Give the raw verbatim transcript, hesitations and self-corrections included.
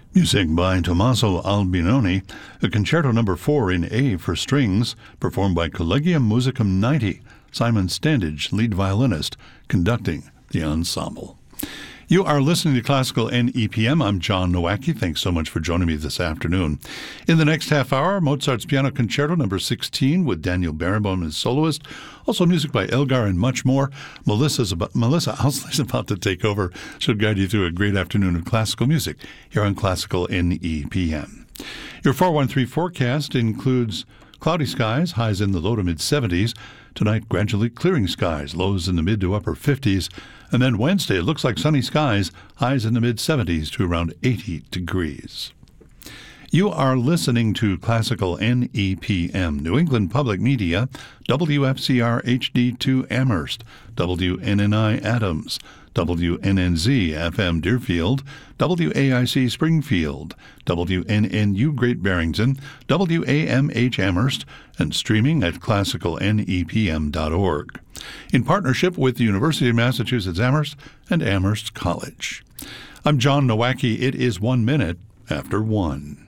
Music by Tommaso Albinoni, a Concerto Number four in A for strings, performed by Collegium Musicum ninety, Simon Standage, lead violinist, conducting the ensemble. You are listening to Classical N E P M. I'm John Nowacki. Thanks so much for joining me this afternoon. In the next half hour, Mozart's Piano Concerto Number sixteen with Daniel Barenboim as soloist. Also music by Elgar and much more. Melissa's about, Melissa Ousley's about to take over. She'll guide you through a great afternoon of classical music here on Classical N E P M. Your four one three forecast includes cloudy skies, highs in the low to mid-seventies. Tonight, gradually clearing skies, lows in the mid to upper fifties. And then Wednesday, it looks like sunny skies, highs in the mid-seventies to around eighty degrees. You are listening to Classical N E P M, New England Public Media, W F C R H D two Amherst, W N N I Adams, W N N Z F M Deerfield, W A I C Springfield, W N N U Great Barrington, W A M H Amherst, and streaming at classical N E P M dot org. In partnership with the University of Massachusetts Amherst and Amherst College. I'm John Nowacki. It is one minute after one.